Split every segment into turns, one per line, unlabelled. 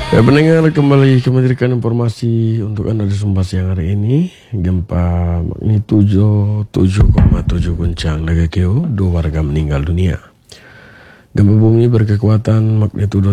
Ya pendengar, kembali memberikan informasi untuk Anda di Sumba siang hari ini. Gempa magnitudo 7,7 guncang Nagakeo, 2 warga meninggal dunia. Gempa bumi berkekuatan magnitudo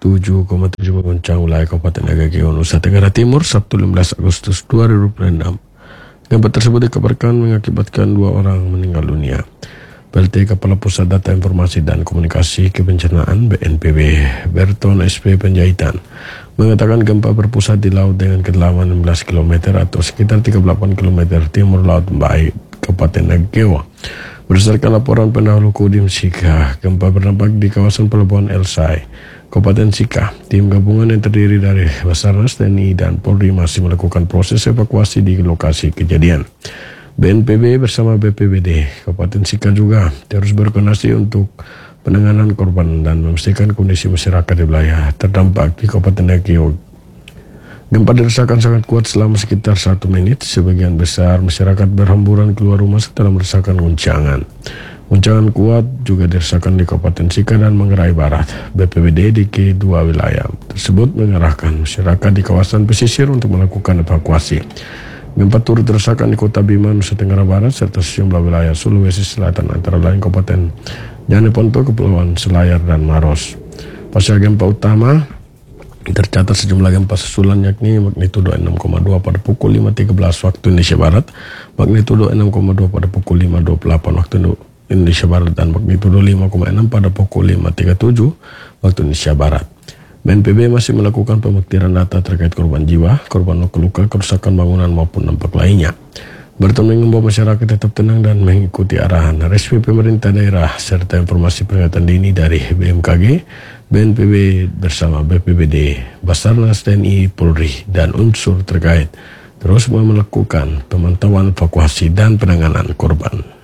7,7 guncang wilayah Kabupaten Nagakeo, Nusa Tenggara Timur, Sabtu 15 Agustus 2026. Gempa tersebut dikabarkan mengakibatkan 2 orang meninggal dunia. PLT Kepala Pusat Data Informasi dan Komunikasi Kebencanaan BNPB Berton SP Penjahitan mengatakan gempa berpusat di laut dengan kedalaman 16 km atau sekitar 38 km timur laut Mbai, Kabupaten Nagakeo. Berdasarkan laporan pendahulu Kodim Sika, gempa berdampak di kawasan Pelabuhan Elsai, Kabupaten Sika. Tim gabungan yang terdiri dari Basarnas, TNI, dan Polri masih melakukan proses evakuasi di lokasi kejadian. BNPB bersama BPBD Kabupaten Sika juga terus berkoordinasi untuk penanganan korban dan memastikan kondisi masyarakat di wilayah terdampak di Kabupaten Nagakeo. Gempa dirasakan sangat kuat selama sekitar 1 menit. Sebagian besar masyarakat berhamburan keluar rumah setelah merasakan guncangan. Guncangan kuat juga dirasakan di Kabupaten Sika dan Manggarai Barat. BPBD di kedua wilayah tersebut mengerahkan masyarakat di kawasan pesisir untuk melakukan evakuasi. Gempa turut dirasakan di Kota Bima, Nusa Tenggara Barat, serta sejumlah wilayah Sulawesi Selatan, antara lain Kabupaten Jeneponto, Kepulauan Selayar, dan Maros. Pasca gempa utama, tercatat sejumlah gempa susulan yakni magnitudo 6,2 pada pukul 5.13 waktu Indonesia Barat, magnitudo 6,2 pada pukul 5.28 waktu Indonesia Barat, dan magnitudo 5,6 pada pukul 5.37 waktu Indonesia Barat. BNPB masih melakukan pembuktian data terkait korban jiwa, korban luka-luka, kerusakan bangunan maupun dampak lainnya. Berton mengimbau masyarakat tetap tenang dan mengikuti arahan resmi pemerintah daerah serta informasi peringatan dini dari BMKG, BNPB bersama BPBD, Basarnas, TNI, Polri, dan unsur terkait terus melakukan pemantauan evakuasi dan penanganan korban.